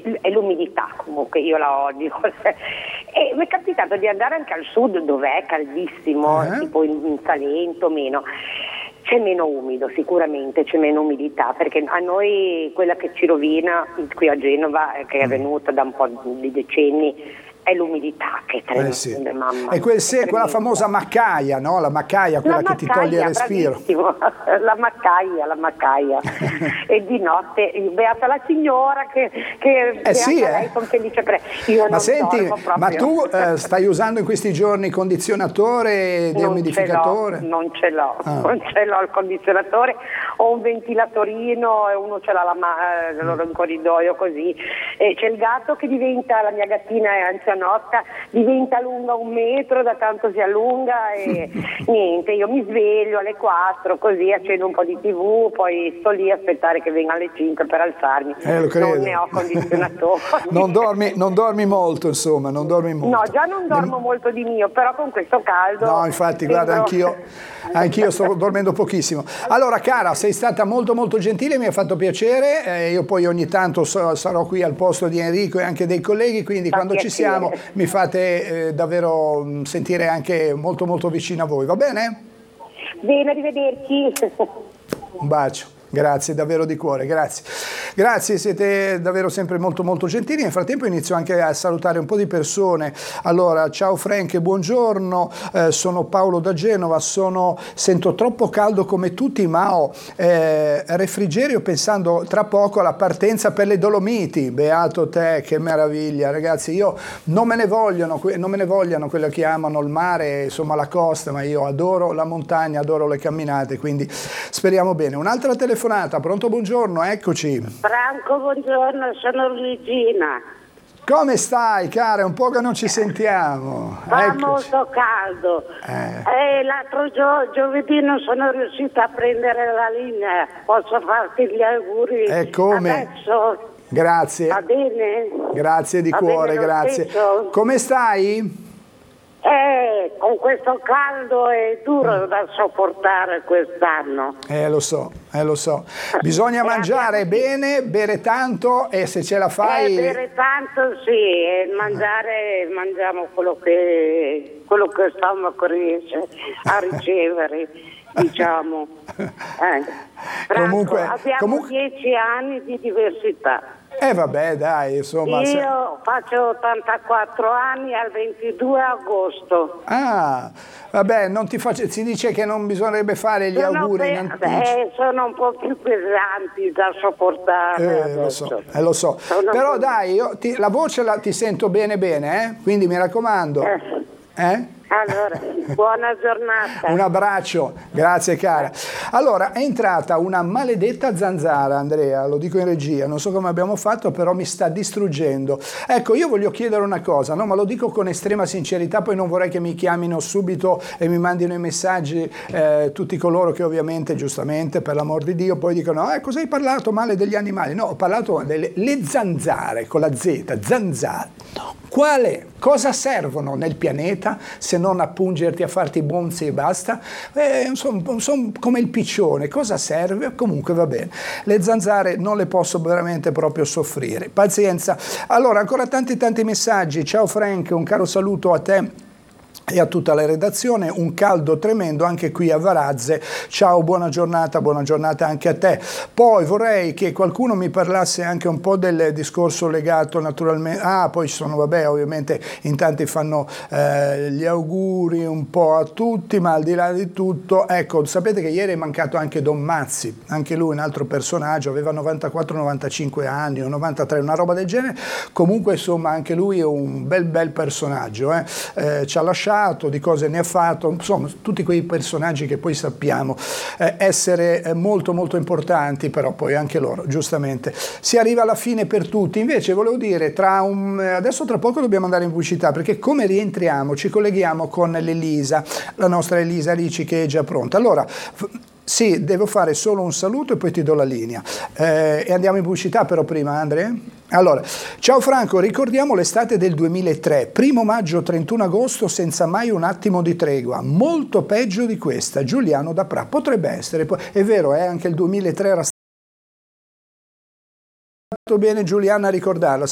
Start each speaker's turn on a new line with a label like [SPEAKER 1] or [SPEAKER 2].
[SPEAKER 1] è l'umidità, comunque io la odio. E mi è capitato di andare anche al sud, dove è caldissimo, tipo in Salento, meno. C'è meno umido, sicuramente c'è meno umidità, perché a noi quella che ci rovina qui a Genova, che è venuta da un po' di decenni, è l'umidità, che è tremenda,
[SPEAKER 2] sì.
[SPEAKER 1] mamma.
[SPEAKER 2] E quella famosa maccaia, no? La maccaia, quella che ti toglie il respiro.
[SPEAKER 1] La maccaia. E di notte, beata la signora che lei, sono felice per io.
[SPEAKER 2] Ma senti, ma tu stai usando in questi giorni condizionatore, deumidificatore?
[SPEAKER 1] Non ce l'ho il condizionatore, ho un ventilatorino e uno ce l'ha loro in corridoio così, e c'è il gatto che diventa, la mia gattina è anzianotta, diventa lunga 1 metro da tanto si allunga e niente, io mi sveglio alle 4 così, accendo un po' di TV, poi sto lì a aspettare che venga alle 5 per alzarmi. Non ne ho condizionatore.
[SPEAKER 2] Non dormi molto, insomma, non dormi molto.
[SPEAKER 1] No, già non dormo molto di mio, però con questo caldo.
[SPEAKER 2] No, infatti, guarda, anch'io sto dormendo pochissimo. Allora, cara, sei stata molto molto gentile, mi ha fatto piacere. Io poi ogni tanto sarò qui al posto di Enrico e anche dei colleghi, quindi quando ci siamo mi fate davvero sentire anche molto molto vicino a voi, va bene?
[SPEAKER 1] Bene, arrivederci.
[SPEAKER 2] Un bacio. Grazie davvero di cuore, grazie, siete davvero sempre molto molto gentili. Nel frattempo inizio anche a salutare un po' di persone. Allora, ciao Frank, buongiorno, sono Paolo da Genova, sento troppo caldo come tutti, ma ho refrigerio pensando tra poco alla partenza per le Dolomiti. Beato te, che meraviglia, ragazzi. Io non me ne vogliono quelle che amano il mare, insomma la costa, ma io adoro la montagna, adoro le camminate, quindi speriamo bene. Un'altra telefonata. Pronto, buongiorno, eccoci.
[SPEAKER 3] Franco, buongiorno, sono Luigina.
[SPEAKER 2] Come stai, cara? Un po' che non ci sentiamo.
[SPEAKER 3] Fa molto caldo. L'altro giovedì non sono riuscita a prendere la linea. Posso farti gli auguri adesso?
[SPEAKER 2] Grazie.
[SPEAKER 3] Va bene?
[SPEAKER 2] Grazie di cuore, grazie.
[SPEAKER 3] Stesso?
[SPEAKER 2] Come stai?
[SPEAKER 3] Con questo caldo è duro da sopportare quest'anno.
[SPEAKER 2] Lo so. Bisogna mangiare bene, bere tanto e se ce la fai...
[SPEAKER 3] bere tanto sì, e mangiamo quello che il stomaco riesce a ricevere, diciamo.
[SPEAKER 2] Comunque,
[SPEAKER 3] abbiamo 10 anni di diversità.
[SPEAKER 2] Vabbè, dai, insomma.
[SPEAKER 3] Io faccio 84 anni al 22 agosto.
[SPEAKER 2] Vabbè, si dice che non bisognerebbe fare gli auguri in anticipo.
[SPEAKER 3] Sono un po' più pesanti da sopportare.
[SPEAKER 2] Lo so. Però dai, la voce ti sento bene, quindi mi raccomando.
[SPEAKER 3] Allora, buona giornata.
[SPEAKER 2] Un abbraccio, grazie cara. Allora, è entrata una maledetta zanzara, Andrea, lo dico in regia, non so come abbiamo fatto, però mi sta distruggendo. Ecco, io voglio chiedere una cosa, no? Ma lo dico con estrema sincerità, poi non vorrei che mi chiamino subito e mi mandino i messaggi tutti coloro che ovviamente, giustamente, per l'amor di Dio, poi dicono, cosa hai parlato male degli animali? No, ho parlato delle zanzare, con la Z, zanzare. No. Cosa servono nel pianeta se non a pungerti, a farti bonzi e basta? Sono come il piccione, cosa serve? Comunque va bene. Le zanzare non le posso veramente proprio soffrire. Pazienza. Allora, ancora tanti messaggi. Ciao Frank, un caro saluto a te e a tutta la redazione, un caldo tremendo anche qui a Varazze. Ciao, buona giornata anche a te. Poi vorrei che qualcuno mi parlasse anche un po' del discorso legato naturalmente, poi ci sono, ovviamente in tanti fanno gli auguri un po' a tutti, ma al di là di tutto, ecco, sapete che ieri è mancato anche Don Mazzi, anche lui un altro personaggio, aveva 94-95 anni o 93, una roba del genere. Comunque insomma anche lui è un bel personaggio, ci ha lasciato, di cose ne ha fatto, insomma tutti quei personaggi che poi sappiamo essere molto importanti, però poi anche loro giustamente si arriva alla fine per tutti. Invece volevo dire, adesso tra poco dobbiamo andare in pubblicità, perché come rientriamo ci colleghiamo con l'Elisa, la nostra Elisa Ricci, che è già pronta. Allora sì, devo fare solo un saluto e poi ti do la linea e andiamo in pubblicità, però prima, Andrea. Allora, ciao Franco, ricordiamo l'estate del 2003, 1 maggio, 31 agosto, senza mai un attimo di tregua, molto peggio di questa, Giuliano da Pra, potrebbe essere, è vero, anche il 2003 era stato bene Giuliana a ricordarlo.